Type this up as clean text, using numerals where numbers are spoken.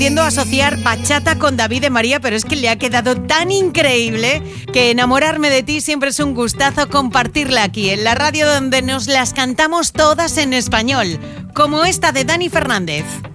Tiendo a asociar bachata con David de María, pero es que le ha quedado tan increíble que enamorarme de ti siempre es un gustazo compartirla aquí, en la radio donde nos las cantamos todas en español, como esta de Dani Fernández.